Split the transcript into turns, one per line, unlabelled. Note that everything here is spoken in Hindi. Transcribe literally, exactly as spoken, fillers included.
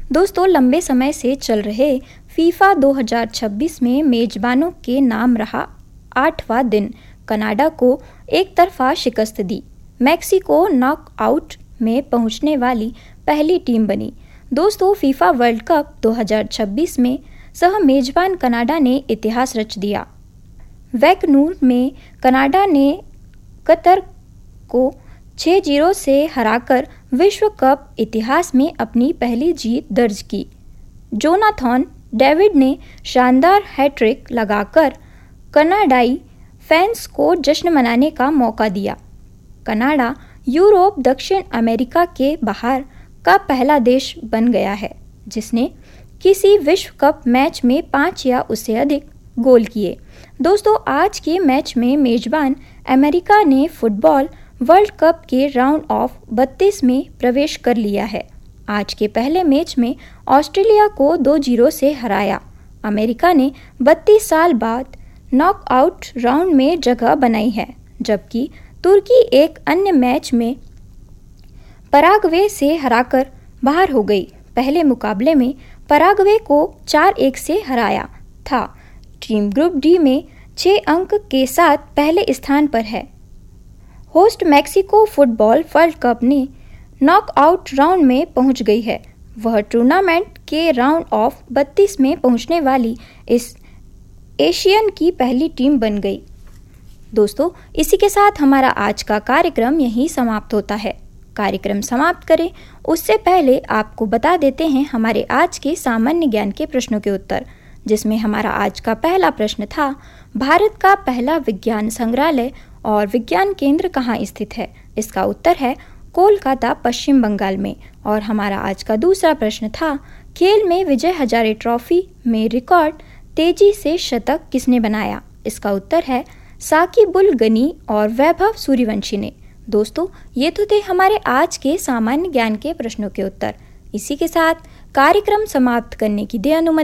दोस्तों, लंबे समय से चल रहे फीफा दो हज़ार छब्बीस में मेजबानों के नाम रहा आठवां दिन कनाडा को एक तरफा शिकस्त दी। मैक्सिको नॉकआउट में पहुंचने वाली पहली टीम बनी। दोस्तों, फीफा वर्ल्ड कप दो हज़ार छब्बीस में सह मेजबान कनाडा ने इतिहास रच दिया। वैंकूवर में कनाडा ने कतर को छह शून्य से हराकर विश्व कप इतिहास में अपनी पहली जीत दर्ज की। जोनाथन डेविड ने शानदार हैट्रिक लगाकर कनाडाई फैंस को जश्न मनाने का मौका दिया। कनाडा यूरोप, दक्षिण अमेरिका के बाहर का पहला देश बन गया है जिसने किसी विश्व कप मैच में पाँच या उससे अधिक गोल किए। दोस्तों, आज के मैच में मेजबान अमेरिका ने फुटबॉल वर्ल्ड कप के राउंड ऑफ बत्तीस में प्रवेश कर लिया है। आज के पहले मैच में ऑस्ट्रेलिया को दो शून्य से हराया। अमेरिका ने बत्तीस साल बाद नॉकआउट राउंड में जगह बनाई है, जबकि तुर्की एक अन्य मैच में पराग्वे से हराकर बाहर हो गई। पहले मुकाबले में पराग्वे को चार एक से हराया था। टीम ग्रुप डी में छह अंक के साथ पहले स्थान पर है। Host Mexico football world cup ने नॉकआउट राउंड में पहुंच गई है। वह टूर्नामेंट के राउंड ऑफ बत्तीस में पहुंचने वाली इस एशियन की पहली टीम बन गई। दोस्तों, इसी के साथ हमारा आज का कार्यक्रम यहीं समाप्त होता है। कार्यक्रम समाप्त करें उससे पहले आपको बता देते हैं हमारे आज के सामान्य ज्ञान के प्रश्नों के उत्तर, जिसमें हमारा आज का पहला प्रश्न था, भारत का पहला विज्ञान संग्रहालय और विज्ञान केंद्र कहाँ स्थित है? इसका उत्तर है कोलकाता, पश्चिम बंगाल में। और हमारा आज का दूसरा प्रश्न था, खेल में विजय हजारे ट्रॉफी में रिकॉर्ड तेजी से शतक किसने बनाया? इसका उत्तर है साकिब उल गनी और वैभव सूर्यवंशी ने। दोस्तों, ये तो थे हमारे आज के सामान्य ज्ञान के प्रश्नों के उत्तर। इसी के साथ कार्यक्रम समाप्त करने की दे अनुमति।